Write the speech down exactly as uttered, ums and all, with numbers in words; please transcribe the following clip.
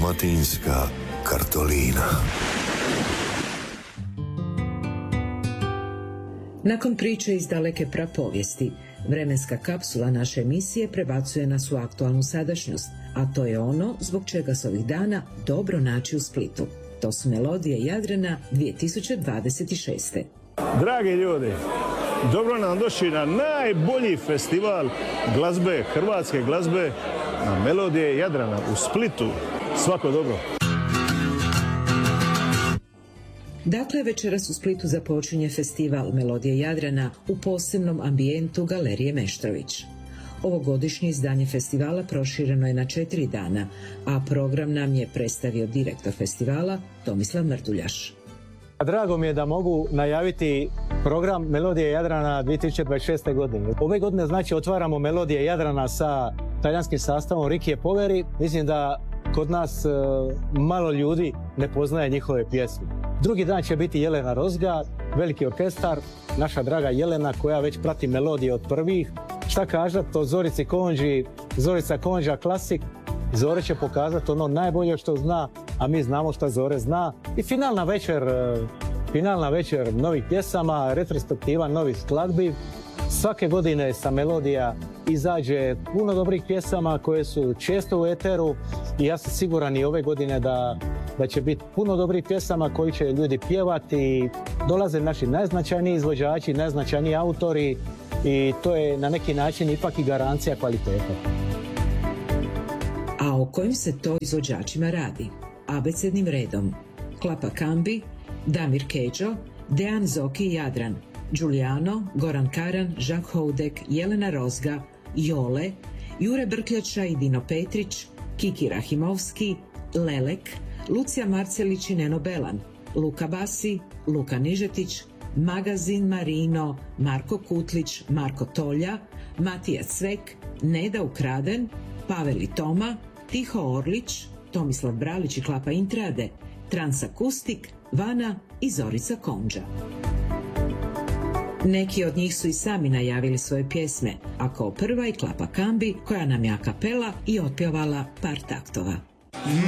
Dalmatinska kartolina. Nakon priče iz daleke prapovijesti, vremenska kapsula naše emisije prebacuje nas u aktualnu sadašnjost, a to je ono zbog čega se ovih dana dobro naći u Splitu. To su Melodije Jadrana dvije tisuće dvadeset šeste. Dragi ljudi, dobro nam došli na najbolji festival glazbe, hrvatske glazbe, na Melodije Jadrana u Splitu. Svako dobro. Dakle, večeras u Splitu započinje festival Melodije Jadrana u posebnom ambijentu Galerije Meštrović. Ovogodišnje izdanje festivala prošireno je na četiri dana, a program nam je predstavio direktor festivala Tomislav Mrduljaš. Drago mi je da mogu najaviti program Melodije Jadrana dvije tisuće dvadeset šeste. godine. Ove godine znači otvaramo Melodije Jadrana sa talijanskim sastavom Rikije Poveri. Mislim da kod nas e, malo ljudi ne poznaje njihove pjesme. Drugi dan će biti Jelena Rozga, veliki orkestar, naša draga Jelena koja već prati melodije od prvih. Šta kažat o Zorici Konđi, Zorica Konđa klasik. Zore će pokazati ono najbolje što zna, a mi znamo što Zore zna. I finalna večer, finalna večer novih pjesama, retrospektiva novih skladbi. Svake godine sa Melodija izađe puno dobrih pjesama koje su često u eteru i ja sam siguran i ove godine da, da će biti puno dobrih pjesama koji će ljudi pjevati. Dolaze naši najznačajniji izvođači, najznačajniji autori i to je na neki način ipak i garancija kvaliteta. A o kojim se to izvođačima radi? Abecednim redom: Klapa Kambi, Damir Keđo, Dejan Zoki Jadran, Giuliano, Goran Karan, Žak Houdek, Jelena Rozga, Jole, Jure Brkljača i Dino Petrić, Kiki Rahimovski, Lelek, Lucija Marcelić i Neno Belan, Luka Basi, Luka Nižetić, Magazin Marino, Marko Kutlić, Marko Tolja, Matija Cvek, Neda Ukraden, Pavel i Toma, Tiho Orlić, Tomislav Bralić i Klapa Intrade, Transakustik, Vana i Zorica Konđa. Neki od njih su i sami najavili svoje pjesme, a kao prva i Klapa Kambi koja nam je a kapela i otpjevala par taktova.